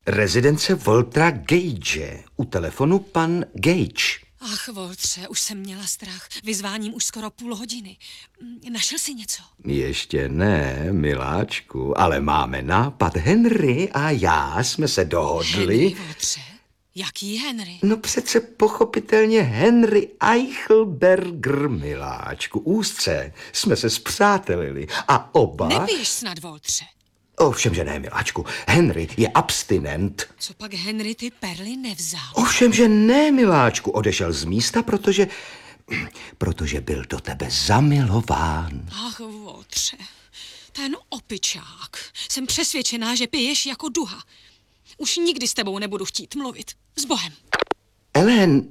Rezidence Waltera Gage. U telefonu pan Gage. Ach, Waltře, už jsem měla strach. Vyzváním už skoro půl hodiny. Našel jsi něco? Ještě ne, miláčku, ale máme nápad. Henry a já jsme se dohodli. Henry, Waltře? Jaký Henry? No přece pochopitelně Henry Eichelberger, miláčku. Úzce jsme se spřátelili a oba... Nepiješ snad, Waltře? Ovšem, že ne, miláčku. Henry je abstinent. Co pak Henry ty perly nevzal? Ovšem, že ne, miláčku. Odešel z místa, protože byl do tebe zamilován. Ach, Waltře, ten opičák. Jsem přesvědčená, že piješ jako duha. Už nikdy s tebou nebudu chtít mluvit. S Bohem. Ellen...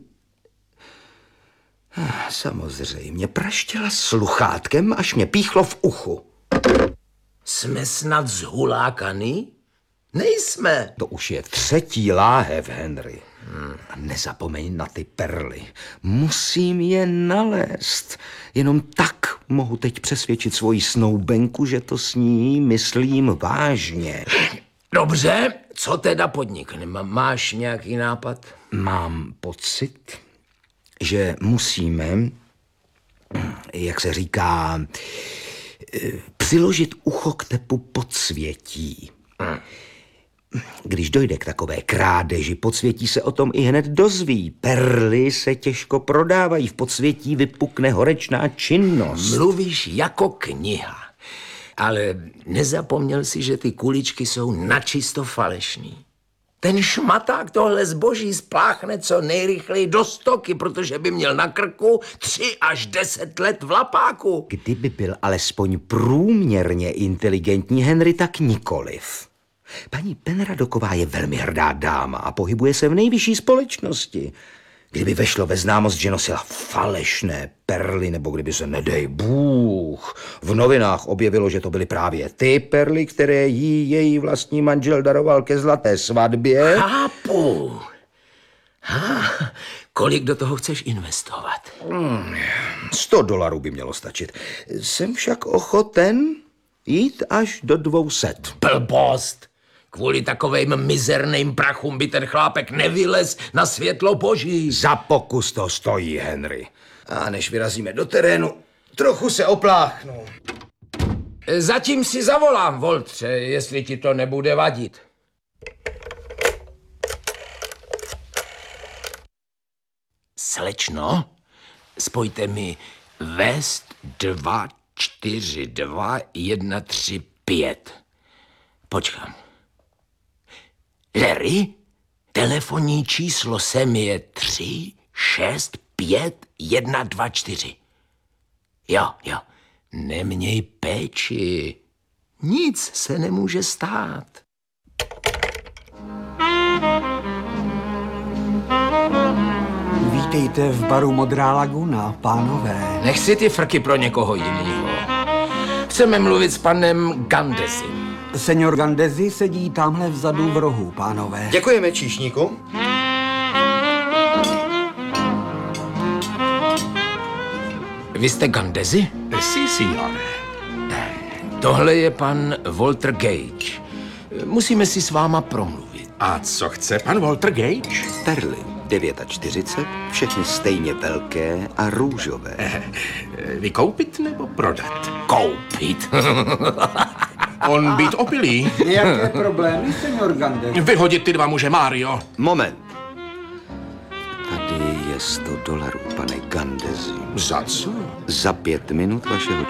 Samozřejmě, praštěla sluchátkem, až mě píchlo v uchu. Jsme snad zhulákaný? Nejsme. To už je 3. láhev, Henry. A nezapomeň na ty perly. Musím je nalézt. Jenom tak mohu teď přesvědčit svoji snoubenku, že to s ní myslím vážně. Dobře, co teda podnikneme? Máš nějaký nápad? Mám pocit, že musíme, jak se říká, přiložit ucho k tepu podsvětí. Když dojde k takové krádeži, podsvětí se o tom i hned dozví. Perly se těžko prodávají, v podsvětí vypukne horečná činnost. Mluvíš jako kniha, ale nezapomněl si, že ty kuličky jsou načisto falešný. Ten šmaták tohle zboží spláchne co nejrychleji do stoky, protože by měl na krku 3 až 10 let v lapáku. Kdyby byl alespoň průměrně inteligentní Henry, tak nikoliv. Paní Penradoková je velmi hrdá dáma a pohybuje se v nejvyšší společnosti. Kdyby vešlo ve známost, že nosila falešné perly, nebo kdyby se, nedej Bůh, v novinách objevilo, že to byly právě ty perly, které jí její vlastní manžel daroval ke zlaté svatbě. Chápu. Kolik do toho chceš investovat? $100 by mělo stačit. Jsem však ochoten jít až do 200. Blbost. Kvůli takovejm mizerným prachům by ten chlápek nevylez na světlo boží. Za pokus to stojí, Henry. A než vyrazíme do terénu, trochu se opláchnu. Zatím si zavolám, Waltře, jestli ti to nebude vadit. Slečno, spojte mi West 242135. Počkám. Larry, telefonní číslo sem je 365124. Jo, neměj péči. Nic se nemůže stát. Vítejte v baru Modrá laguna, pánové. Nech si ty frky pro někoho jiného. Chceme mluvit s panem Gandezim. Senior Gandezi sedí tamhle vzadu v rohu, pánové. Děkujeme, číšníku. Vy jste Gandezi? Si, signore. Tohle je pan Walter Gage. Musíme si s váma promluvit. A co chce pan Walter Gage? Perly 49, všechny stejně velké a růžové. Vykoupit nebo prodat? Koupit? On být opilý. Jaké problémy, senior Gandezi? Vyhodit ty 2 muže, Mario. Moment. Tady je $100, pane Gandezi. Za co? Za 5 minut vašeho